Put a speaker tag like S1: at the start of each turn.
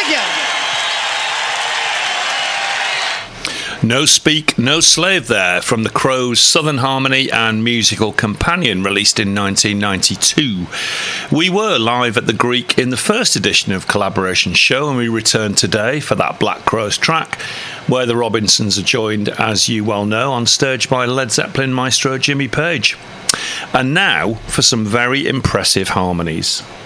S1: Thank you.
S2: No Speak, No Slave there from the Crows' Southern Harmony and Musical Companion, released in 1992. We were live at the Greek in the first edition of Collaboration Show, and we returned today for that Black Crows track, where the Robinsons are joined, as you well know, on stage by Led Zeppelin maestro Jimmy Page. And now for some very impressive harmonies.